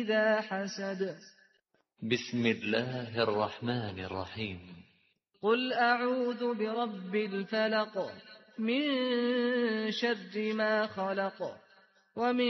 إذا حسد. بسم الله الرحمن الرحيم. قل أعوذ برب الفلق من شر ما خلق ومن